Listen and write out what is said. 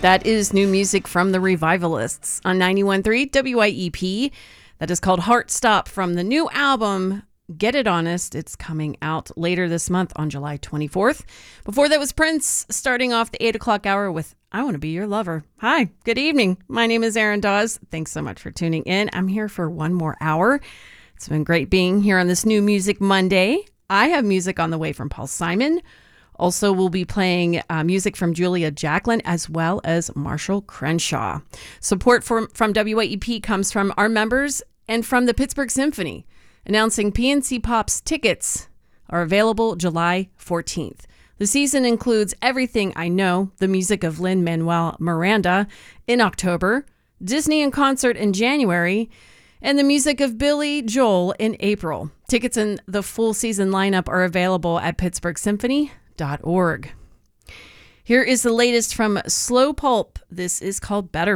That is new music from the Revivalists on 91.3 WIEP. That is called Heart Stop from the new album, Get It Honest. It's coming out later this month on July 24th. Before that was Prince, starting off the 8 o'clock hour with I Want to Be Your Lover. Hi, good evening. My name is Erin Dawes. Thanks so much for tuning in. I'm here for one more hour. It's been great being here on this New Music Monday. I have music on the way from Paul Simon. Also, we'll be playing music from Julia Jacklin as well as Marshall Crenshaw. Support from WIEP comes from our members and from the Pittsburgh Symphony, announcing PNC Pop's tickets are available July 14th. The season includes Everything I Know, the music of Lin-Manuel Miranda in October, Disney in concert in January, and the music of Billy Joel in April. Tickets and the full season lineup are available at pittsburghsymphony.org. Here is the latest from Slow Pulp. This is called Better